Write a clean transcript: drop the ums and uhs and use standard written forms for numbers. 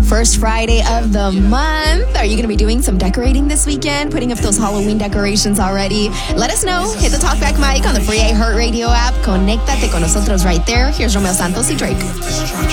First Friday of the month. Are you going to be doing some decorating this weekend? Putting up those Halloween decorations already? Let us know. Hit the Talkback mic on the free iHeartRadio app. Conéctate con nosotros right there. Here's Romeo Santos y Drake.